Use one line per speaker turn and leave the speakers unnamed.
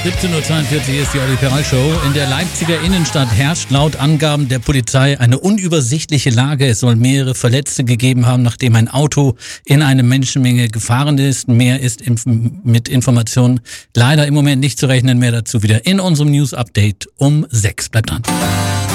17:42 Uhr ist die Olli Ferrari Show. In der Leipziger Innenstadt herrscht laut Angaben der Polizei eine unübersichtliche Lage. Es soll mehrere Verletzte gegeben haben, nachdem ein Auto in eine Menschenmenge gefahren ist. Mehr ist mit Informationen leider im Moment nicht zu rechnen. Mehr dazu wieder in unserem News Update um 6. Bleibt dran.